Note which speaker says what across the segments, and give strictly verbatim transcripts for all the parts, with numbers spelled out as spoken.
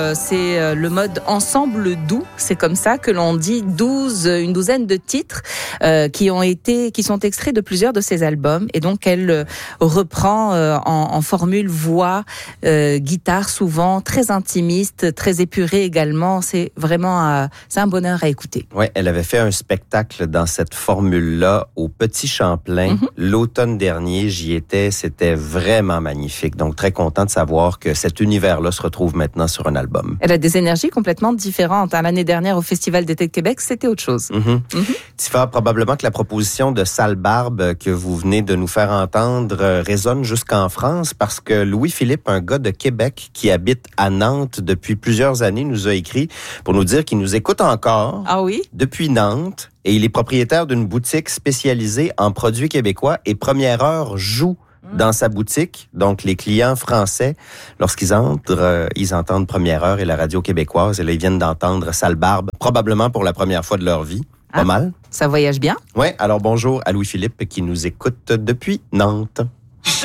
Speaker 1: C'est le mode Ensemble doux, c'est comme ça que l'on dit douze, une douzaine de titres euh, qui ont été, qui sont extraits de plusieurs de ses albums, et donc elle euh, reprend euh, en, en formule voix, euh, guitare souvent, très intimiste, très épurée également. C'est vraiment euh, c'est un bonheur à écouter.
Speaker 2: Ouais, elle avait fait un spectacle dans cette formule-là au Petit Champlain mm-hmm. l'automne dernier. J'y étais, c'était vraiment magnifique. Donc très content de savoir que cet univers-là se retrouve maintenant sur un album.
Speaker 1: Elle a des énergies complètement différentes. L'année dernière, au Festival d'été de Québec, c'était autre chose.
Speaker 2: Mm-hmm. Mm-hmm. Tifa, probablement que la proposition de Sale Barbe que vous venez de nous faire entendre résonne jusqu'en France parce que Louis-Philippe, un gars de Québec qui habite à Nantes depuis plusieurs années, nous a écrit pour nous dire qu'il nous écoute encore.
Speaker 1: Ah oui?
Speaker 2: Depuis Nantes. Et il est propriétaire d'une boutique spécialisée en produits québécois et Première Heure joue dans sa boutique. Donc, les clients français, lorsqu'ils entrent, euh, ils entendent Première Heure et la radio québécoise. Et là, ils viennent d'entendre Sale Barbe, probablement pour la première fois de leur vie. Ah, pas mal.
Speaker 1: Ça voyage bien.
Speaker 2: Oui. Alors, bonjour à Louis-Philippe qui nous écoute depuis Nantes. Je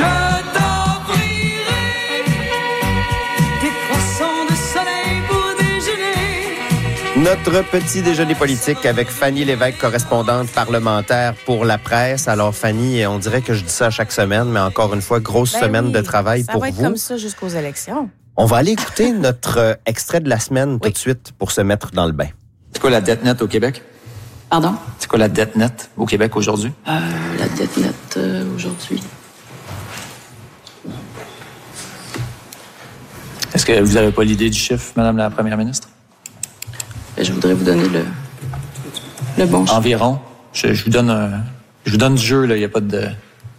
Speaker 2: Notre petit déjeuner politique avec Fanny Lévesque, correspondante parlementaire pour la presse. Alors Fanny, on dirait que je dis ça chaque semaine, mais encore une fois, grosse ben semaine oui, de travail pour vous.
Speaker 3: Ça va être comme ça jusqu'aux élections.
Speaker 2: On va aller écouter notre euh, extrait de la semaine oui. tout de suite pour se mettre dans le bain.
Speaker 4: C'est quoi la dette nette au Québec?
Speaker 3: Pardon?
Speaker 4: C'est quoi la dette nette au Québec aujourd'hui?
Speaker 3: Euh, la dette nette euh, aujourd'hui.
Speaker 4: Est-ce que vous n'avez pas l'idée du chiffre, Madame la Première ministre?
Speaker 3: Je voudrais vous donner le, le bon chiffre.
Speaker 4: Environ. Je, je vous donne un, je vous donne du jeu, là. Il n'y a pas de...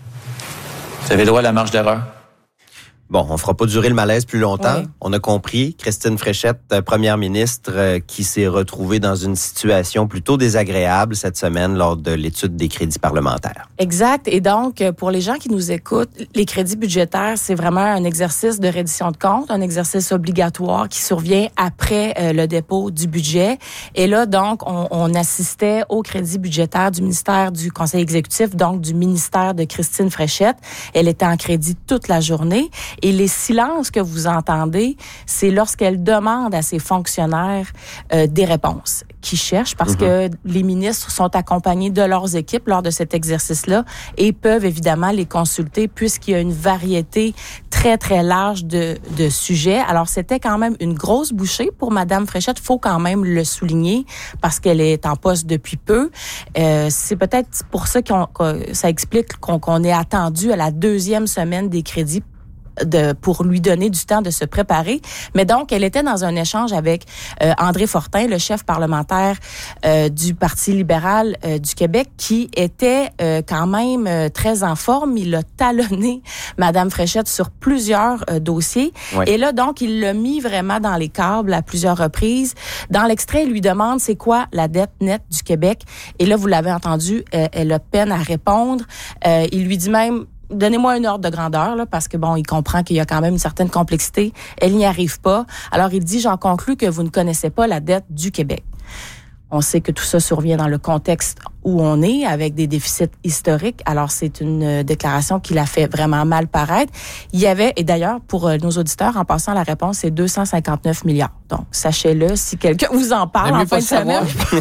Speaker 4: Vous avez le droit à la marge d'erreur.
Speaker 2: Bon, on fera pas durer le malaise plus longtemps.
Speaker 3: Oui.
Speaker 2: On a compris. Christine Fréchette, première ministre, euh, qui s'est retrouvée dans une situation plutôt désagréable cette semaine lors de l'étude des crédits parlementaires.
Speaker 3: Exact. Et donc, pour les gens qui nous écoutent, les crédits budgétaires, c'est vraiment un exercice de reddition de comptes, un exercice obligatoire qui survient après euh, le dépôt du budget. Et là, donc, on, on assistait aux crédits budgétaires du ministère du Conseil exécutif, donc du ministère de Christine Fréchette. Elle était en crédit toute la journée. Et les silences que vous entendez, c'est lorsqu'elle demande à ses fonctionnaires euh, des réponses qu'ils cherchent, parce mm-hmm. que les ministres sont accompagnés de leurs équipes lors de cet exercice-là et peuvent évidemment les consulter puisqu'il y a une variété très, très large de, de sujets. Alors, c'était quand même une grosse bouchée pour Madame Fréchette. Faut quand même le souligner parce qu'elle est en poste depuis peu. Euh, c'est peut-être pour ça qu'on, que ça explique qu'on, qu'on est attendu à la deuxième semaine des crédits de pour lui donner du temps de se préparer. Mais donc, elle était dans un échange avec euh, André Fortin, le chef parlementaire euh, du Parti libéral euh, du Québec, qui était euh, quand même euh, très en forme. Il a talonné Madame Fréchette sur plusieurs euh, dossiers. Oui. Et là, donc, il l'a mis vraiment dans les câbles à plusieurs reprises. Dans l'extrait, il lui demande c'est quoi la dette nette du Québec. Et là, vous l'avez entendu, elle, elle a peine à répondre. Euh, il lui dit même donnez-moi un ordre de grandeur, là, parce que bon, il comprend qu'il y a quand même une certaine complexité. Elle n'y arrive pas. Alors, il dit, j'en conclus que vous ne connaissez pas la dette du Québec. On sait que tout ça survient dans le contexte où on est, avec des déficits historiques. Alors, c'est une déclaration qui l'a fait vraiment mal paraître. Il y avait, et d'ailleurs, pour nos auditeurs, en passant, la réponse, c'est deux cent cinquante-neuf milliards. Donc, sachez-le, si quelqu'un vous en parle en fin de semaine.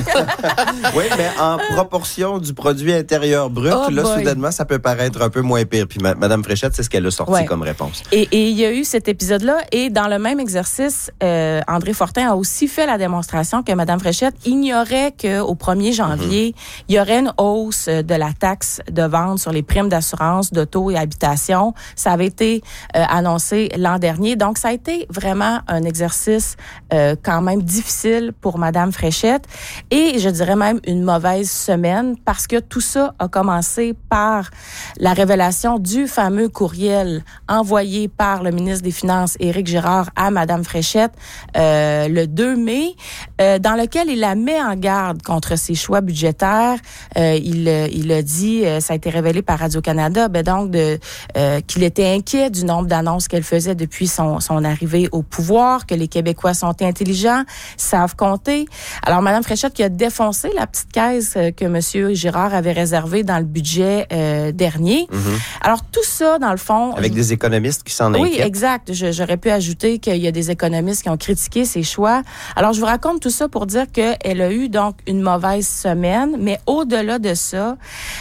Speaker 2: Oui, mais en proportion du produit intérieur brut, oh là, boy. soudainement, ça peut paraître un peu moins pire. Puis, Mme Fréchette, c'est ce qu'elle a sorti ouais. comme réponse.
Speaker 3: Et, et il y a eu cet épisode-là. Et dans le même exercice, euh, André Fortin a aussi fait la démonstration que Mme Fréchette ignorait qu'au premier janvier, mm-hmm. il y aurait une hausse de la taxe de vente sur les primes d'assurance, d'auto et habitation. Ça avait été euh, annoncé l'an dernier. Donc, ça a été vraiment un exercice euh, quand même difficile pour Madame Fréchette. Et je dirais même une mauvaise semaine parce que tout ça a commencé par la révélation du fameux courriel envoyé par le ministre des Finances, Éric Girard, à Madame Fréchette euh, le deux mai, euh, dans lequel il la met en garde contre ses choix budgétaires euh, il, il a dit, euh, ça a été révélé par Radio-Canada, ben donc de, euh, qu'il était inquiet du nombre d'annonces qu'elle faisait depuis son, son arrivée au pouvoir, que les Québécois sont intelligents, savent compter. Alors, Mme Fréchette qui a défoncé la petite caisse que M. Girard avait réservée dans le budget euh, dernier. Mm-hmm. Alors, tout ça, dans le fond...
Speaker 2: Avec je... des économistes qui s'en inquiètent.
Speaker 3: Oui, exact. Je, j'aurais pu ajouter qu'il y a des économistes qui ont critiqué ses choix. Alors, je vous raconte tout ça pour dire qu'elle a eu donc une mauvaise semaine, mais au-delà de ça,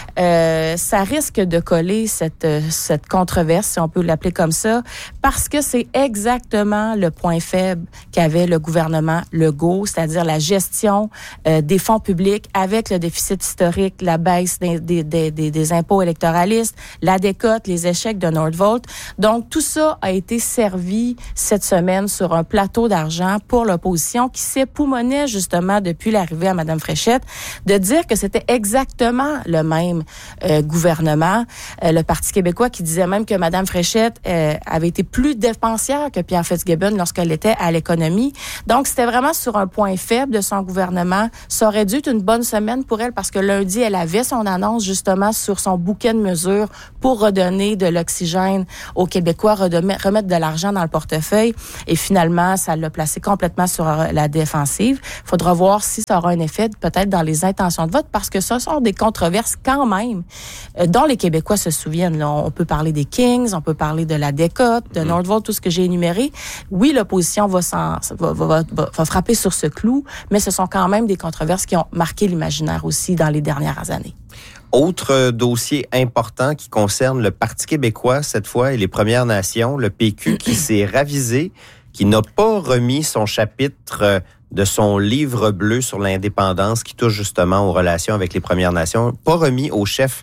Speaker 3: euh, ça risque de coller cette, cette controverse, si on peut l'appeler comme ça, parce que c'est exactement le point faible qu'avait le gouvernement Legault, c'est-à-dire la gestion euh, des fonds publics avec le déficit historique, la baisse des, des, des, des, des impôts électoralistes, la décote, les échecs de Nordvolt. Donc, tout ça a été servi cette semaine sur un plateau d'argent pour l'opposition qui s'époumonnait justement depuis l'arrivée à Mme Fréchette de dire que c'était exactement le même euh, gouvernement. Euh, le Parti québécois qui disait même que Mme Fréchette euh, avait été plus dépensière que Pierre Fitzgibbon lorsqu'elle était à l'économie. Donc, c'était vraiment sur un point faible de son gouvernement. Ça aurait dû être une bonne semaine pour elle parce que lundi, elle avait son annonce justement sur son bouquet de mesures pour redonner de l'oxygène aux Québécois, remettre de l'argent dans le portefeuille. Et finalement, ça l'a placé complètement sur la défensive. Il faudra voir si ça aura un effet peut-être dans les intentions de vote parce que ce sont des controverses quand même dont les Québécois se souviennent. Là, on peut parler des Kings, on peut parler de la décote, de Nordvolt, tout ce que j'ai énuméré. Oui, l'opposition va, s'en, va, va, va, va frapper sur ce clou, mais ce sont quand même des controverses qui ont marqué l'imaginaire aussi dans les dernières années.
Speaker 2: Autre dossier important qui concerne le Parti québécois, cette fois, et les Premières Nations, le P Q qui s'est ravisé, qui n'a pas remis son chapitre de son livre bleu sur l'indépendance qui touche justement aux relations avec les Premières Nations, pas remis au chef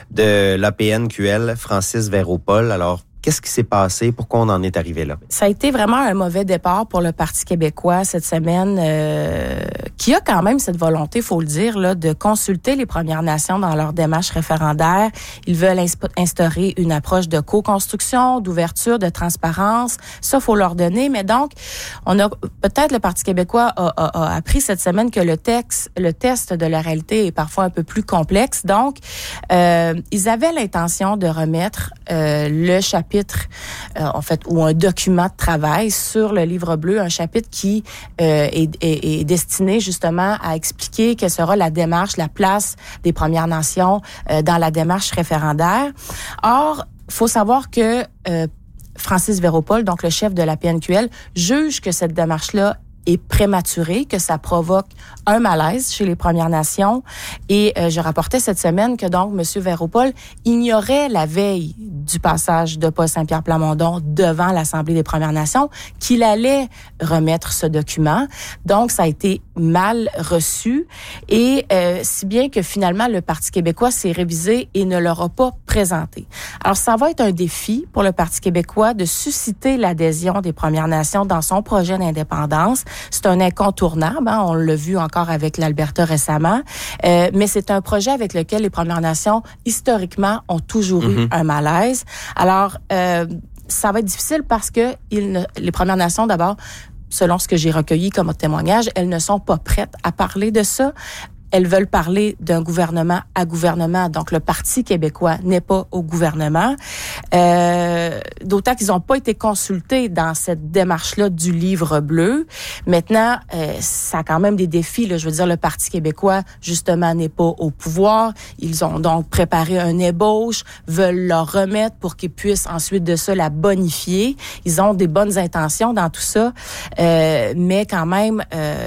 Speaker 2: de l'A P N Q L, Francis Véropol. Alors, qu'est-ce qui s'est passé? Pourquoi on en est arrivé là?
Speaker 3: Ça a été vraiment un mauvais départ pour le Parti québécois cette semaine, euh, qui a quand même cette volonté, faut le dire, là, de consulter les Premières Nations dans leur démarche référendaire. Ils veulent instaurer une approche de co-construction, d'ouverture, de transparence. Ça, faut leur donner. Mais donc, on a peut-être le Parti québécois a, a, a appris cette semaine que le texte, le test de la réalité est parfois un peu plus complexe. Donc, euh, ils avaient l'intention de remettre euh, le chapitre Euh, en fait, ou un document de travail sur le livre bleu, un chapitre qui euh, est, est, est destiné justement à expliquer quelle sera la démarche, la place des Premières Nations euh, dans la démarche référendaire. Or, faut savoir que euh, Francis Véropol, donc le chef de l'A P N Q L, juge que cette démarche-là est prématuré, que ça provoque un malaise chez les Premières Nations. Et euh, je rapportais cette semaine que donc M. Véropol ignorait la veille du passage de Paul Saint-Pierre Plamondon devant l'Assemblée des Premières Nations qu'il allait remettre ce document. Donc, ça a été mal reçu. Et euh, si bien que finalement, le Parti québécois s'est révisé et ne l'aura pas présenté. Alors, ça va être un défi pour le Parti québécois de susciter l'adhésion des Premières Nations dans son projet d'indépendance. C'est un incontournable, hein, on l'a vu encore avec l'Alberta récemment, euh, mais c'est un projet avec lequel les Premières Nations, historiquement, ont toujours mm-hmm. eu un malaise. Alors, euh, ça va être difficile parce que ils ne, les Premières Nations, d'abord, selon ce que j'ai recueilli comme témoignage, elles ne sont pas prêtes à parler de ça. Elles veulent parler d'un gouvernement à gouvernement. Donc, le Parti québécois n'est pas au gouvernement. Euh, d'autant qu'ils n'ont pas été consultés dans cette démarche-là du livre bleu. Maintenant, euh, ça a quand même des défis. Là. Je veux dire, le Parti québécois, justement, n'est pas au pouvoir. Ils ont donc préparé un ébauche, veulent leur remettre pour qu'ils puissent ensuite de ça la bonifier. Ils ont des bonnes intentions dans tout ça. Euh, mais quand même, euh,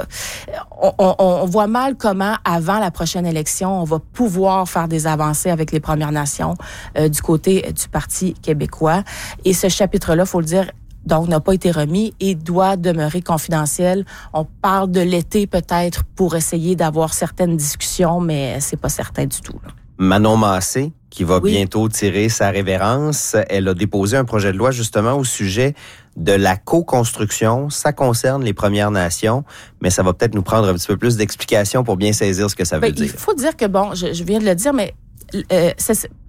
Speaker 3: on, on, on voit mal comment Comment, avant la prochaine élection, on va pouvoir faire des avancées avec les Premières Nations euh, du côté du Parti québécois. Et ce chapitre-là, faut le dire, donc n'a pas été remis et doit demeurer confidentiel. On parle de l'été peut-être pour essayer d'avoir certaines discussions, mais c'est pas certain du tout. Là.
Speaker 2: Manon Massé, qui va
Speaker 3: oui.
Speaker 2: bientôt tirer sa révérence, elle a déposé un projet de loi justement au sujet de la co-construction. Ça concerne les Premières Nations, mais ça va peut-être nous prendre un petit peu plus d'explications pour bien saisir ce que ça veut
Speaker 3: ben,
Speaker 2: dire.
Speaker 3: Il faut dire que, bon, je, je viens de le dire, mais euh, c'est,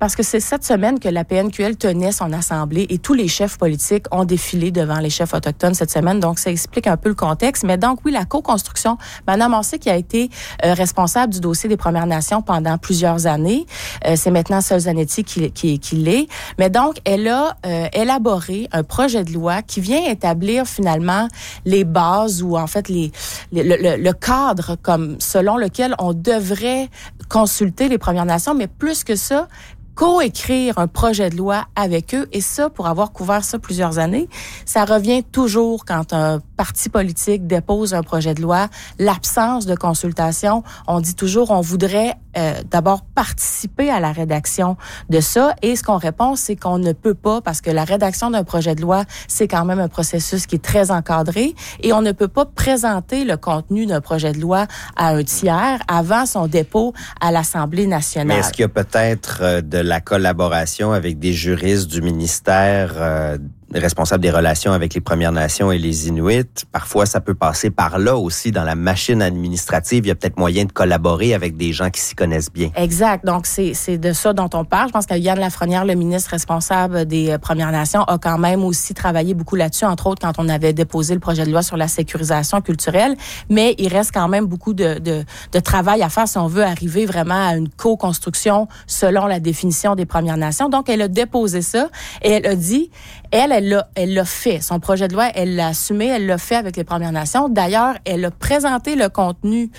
Speaker 3: parce que c'est cette semaine que la P N Q L tenait son assemblée et tous les chefs politiques ont défilé devant les chefs autochtones cette semaine. Donc, ça explique un peu le contexte. Mais donc, oui, la co-construction, Mme Massé qui a été euh, responsable du dossier des Premières Nations pendant plusieurs années, euh, c'est maintenant Sol Zanetti qui, qui, qui l'est. Mais donc, elle a euh, élaboré un projet de loi qui vient établir finalement les bases ou en fait les, les le, le, le cadre comme selon lequel on devrait consulter les Premières Nations, mais plus que ça, co-écrire un projet de loi avec eux. Et ça, pour avoir couvert ça plusieurs années, ça revient toujours quand un parti politique dépose un projet de loi, l'absence de consultation. On dit toujours, on voudrait euh, d'abord participer à la rédaction de ça. Et ce qu'on répond, c'est qu'on ne peut pas parce que la rédaction d'un projet de loi, c'est quand même un processus qui est très encadré et on ne peut pas présenter le contenu d'un projet de loi à un tiers avant son dépôt à l'Assemblée nationale.
Speaker 2: Mais est-ce qu'il y a peut-être euh, de la collaboration avec des juristes du ministère euh, responsable des relations avec les Premières Nations et les Inuits? Parfois, ça peut passer par là aussi, dans la machine administrative. Il y a peut-être moyen de collaborer avec des gens qui s'y connaissent bien.
Speaker 3: Exact. Donc, c'est, c'est de ça dont on parle. Je pense que Yann Lafrenière, le ministre responsable des Premières Nations, a quand même aussi travaillé beaucoup là-dessus, entre autres quand on avait déposé le projet de loi sur la sécurisation culturelle. Mais il reste quand même beaucoup de, de, de travail à faire si on veut arriver vraiment à une co-construction selon la définition des Premières Nations. Donc, elle a déposé ça et elle a dit, elle, elle l'a, elle l'a fait. Son projet de loi, elle l'a assumé, elle l'a fait avec les Premières Nations. D'ailleurs, elle a présenté le contenu